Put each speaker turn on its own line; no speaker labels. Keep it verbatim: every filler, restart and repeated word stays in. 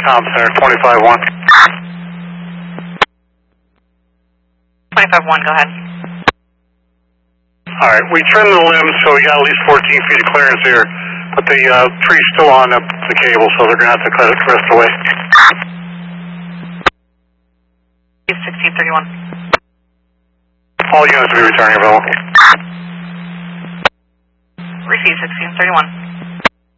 Comm Center, twenty-five one.
twenty-five one, go ahead.
All right, we trimmed the limbs, so we got at least fourteen feet of clearance here, but the uh, tree's still on the, the cable, so they're going to have to cut it the rest of the way.
sixteen thirty-one.
All units will be returning available.
Receive sixteen thirty-one.